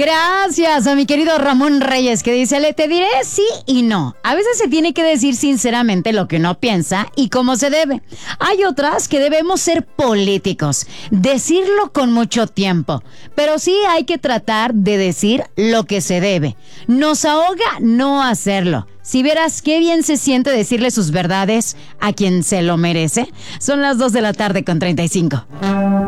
Gracias a mi querido Ramón Reyes, que dice, te diré sí y no. A veces se tiene que decir sinceramente lo que uno piensa y cómo se debe. Hay otras que debemos ser políticos, decirlo con mucho tiempo. Pero sí hay que tratar de decir lo que se debe. Nos ahoga no hacerlo. Si vieras qué bien se siente decirle sus verdades a quien se lo merece. Son las 2:35 p.m.